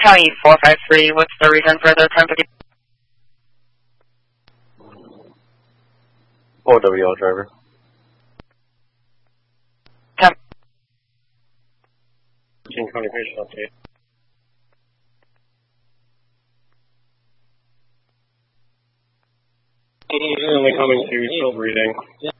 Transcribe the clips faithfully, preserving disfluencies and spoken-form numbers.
County four five three, what's the reason for the ten fifty? O W L driver. ten. King County patient update. Only coming to, still breathing.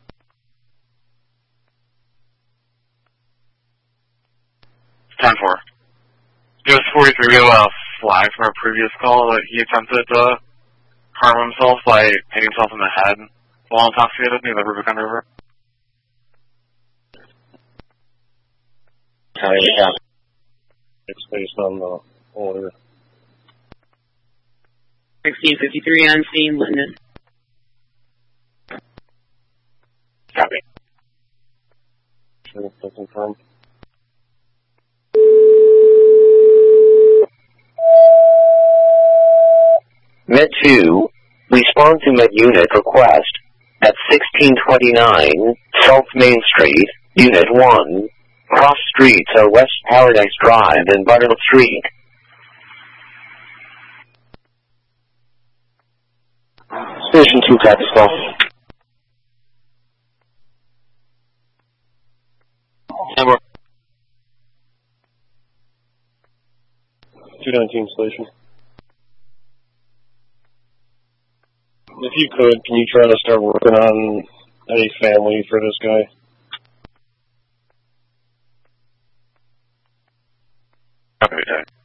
ten four. It was forty-three. We have a flag from our previous call that he attempted to harm himself by hitting himself in the head while intoxicated near the Rubicon River. County recap. It's based on the order. sixteen fifty-three on scene, Linden. Copy. Sure, to confirm. Med two, respond to Med Unit request at sixteen twenty-nine South Main Street, Unit one. Cross streets are West Paradise Drive and Butterfield Street. Station two, copy, call. two nineteen station. If you could, can you try to start working on a family for this guy? Okay,